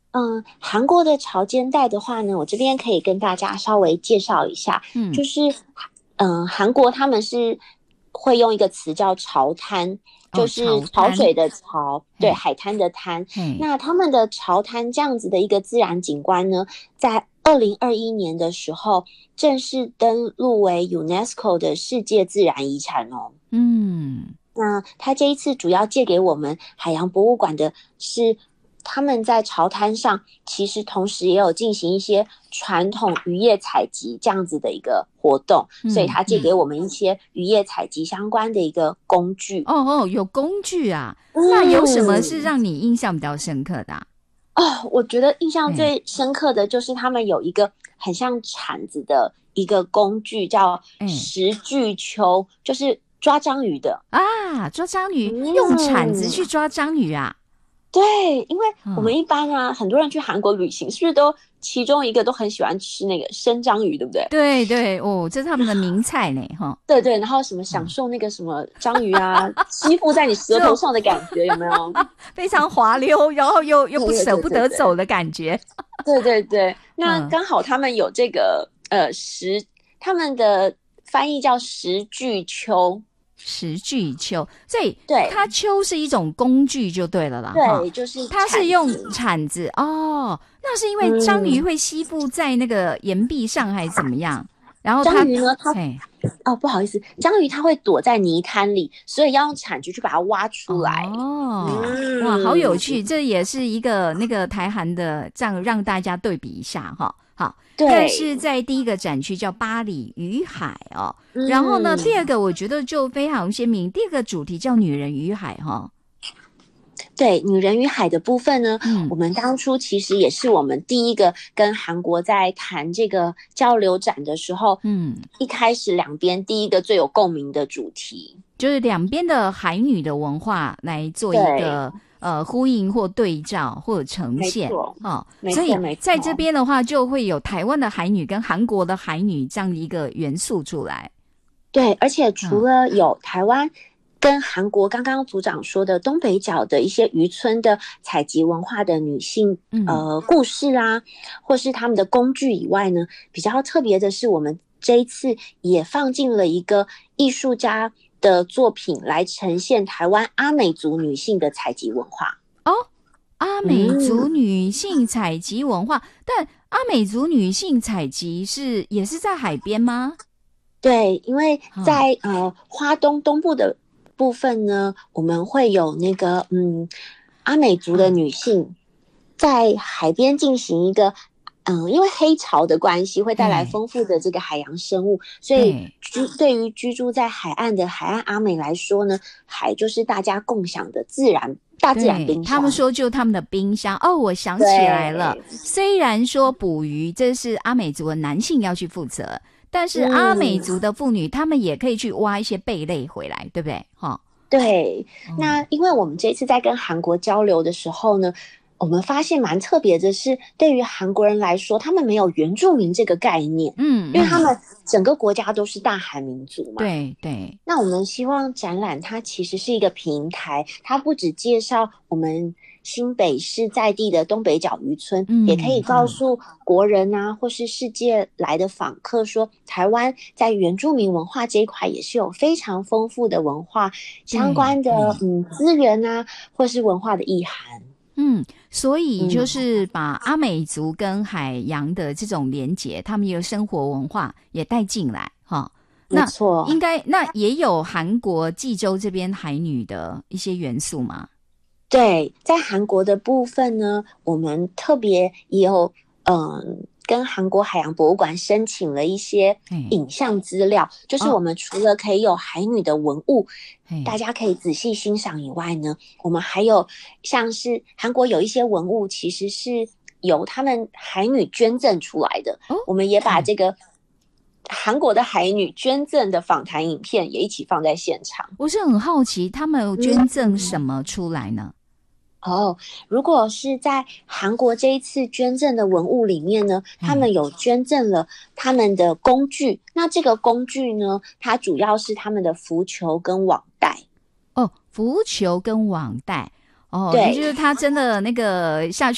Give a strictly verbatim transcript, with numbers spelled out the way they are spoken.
嗯，韩国的潮间带的话呢，我这边可以跟大家稍微介绍一下， 嗯， 就是嗯，韩国他们是会用一个词叫潮滩，就哦， 是潮滩， 潮水的潮，对， 嘿， 海滩的滩。 嘿， 那他们的潮滩这样子的一个自然景观呢，在二零二一年的时候正式登录为 UNESCO 的世界自然遗产哦。 嗯， 那他这一次主要借给我们海洋博物馆的是，他们在潮滩上其实同时也有进行一些传统渔业采集这样子的一个活动，所以嗯， 他借给我们一些渔业采集相关的一个工具。 哦哦，有工具啊，那有什么是嗯， 让你印象比较深刻的啊？ 哦，我觉得印象哎最深刻的就是他们有一个很像铲子的一个工具，叫哎食具球，就是抓章鱼的。 啊，抓章鱼，用铲子去嗯， 抓章鱼啊？ 对，因为我嗯， 们一般啊，很多人去韩国旅行，是不是都其中一个都很喜欢吃那个生章鱼，对不对？ 对对哦，这是他们的名菜呢，哈。 对对，然后什么享嗯， 受那个什么章鱼啊，吸附在你舌头这种上的感觉，有没有？ 非常滑溜，然后又又不舍对对不得走对对的感觉。 对对对，那嗯， 刚好他们有这个呃食，他们的翻译叫食具秋， 石具丘，所以对它丘是一种工具就对了啦，哈。 对，就是它是用铲子。 铲子哦，那是因为章鱼嗯， 会吸附在那个岩壁上还是怎么样？然后它， 章鱼呢，它嘿， 哦不好意思，章鱼它会躲在泥滩里，所以要用铲具去把它挖出来。 哦，哇，好有嗯， 趣，这也是一个那个台韩的，这样让大家对比一下哈。好，这是对， 在第一个展区叫巴黎与海哦，然后呢，第二嗯， 个我觉得就非常鲜明，第二个主题叫女人与海哈。 对，女人与海的部分呢， 嗯我们当初其实也是我们第一个跟韩国在谈这个交流展的时候， 嗯， 一开始两边第一个最有共鸣的主题。 就是两边的海女的文化来做一对， 个呃呼应或对照或者呈现没错， 哦， 没错， 所以没错。 在这边的话，就会有台湾的海女跟韩国的海女这样的一个元素出来。 对，而且除嗯了有台湾跟韩国刚刚组长说的东北角的一些渔村的采集文化的女性嗯， 呃故事啊，或是他们的工具以外呢，比较特别的是，我们这一次也放进了一个艺术家的作品来呈现台湾阿美族女性的采集文化。 哦，阿美族嗯， 女性采集文化，但阿美族女性采集是也是在海边吗？ 对，因为嗯在呃花东东部的部分呢，我们会有那个嗯阿美族的嗯， 女性在海边进行一个。嗯，因为黑潮的关系，会带来嘿， 丰富的这个海洋生物，所以对居对于居住在海岸的海岸阿美来说呢，海就是大家共享的自然大自然对， 冰箱。 他们说就他们的冰箱哦，我想起来了。 对， 虽然说捕鱼这是阿美族的男性要去负责，但是阿美嗯， 族的妇女她们也可以去挖一些贝类回来，对不对？哈、 对。 哦， 那因为我们这次在跟韩国交流的时候呢，我们发现蛮特别的是，对于韩国人来说，他们没有原住民这个概念， 嗯嗯， 因为他们整个国家都是大韩民族嘛。 对对， 那我们希望展览它其实是一个平台，它不只介绍我们新北市在地的东北角渔村，也可以嗯嗯， 告诉国人啊，或是世界来的访客说，台湾在原住民文化这一块也是有非常丰富的文化相关的对对。 嗯资源啊，或是文化的意涵。 嗯，所以就嗯， 是把阿美族跟海洋的这种连结，他们的生活文化也带进来哈。 没那应错。 该那也有韩国济州这边海女的一些元素吗？ 对，在韩国的部分呢，我们特别也有嗯，跟韩国海洋博物馆申请了一些嘿， 影像资料，就是我哦， 们除了可以有海女的文物，大嘿， 家可以仔细欣赏以外呢，我们还有像是韩国有一些文物其实是由他们海女捐赠出来的， 哦， 我们也把嗯， 这个韩国的海女捐赠的访谈影片也一起放在现场。 我是很好奇，他们有捐赠什嗯， 么出来呢？ 哦，如果是在韩国这一次捐赠的文物里面呢，他嘿， 们有捐赠了他们的工具。那这个工具呢，它主要是他们的浮球跟网袋。 哦，浮球跟网袋，哦，那就对， 是他真的那个下去。